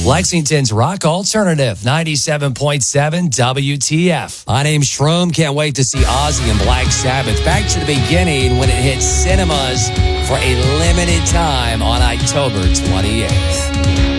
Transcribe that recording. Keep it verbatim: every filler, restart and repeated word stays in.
Lexington's Rock Alternative, ninety-seven point seven W T F. My name's Shroom. Can't wait to see Ozzy and Black Sabbath back to the beginning when it hits cinemas for a limited time on October twenty-eighth.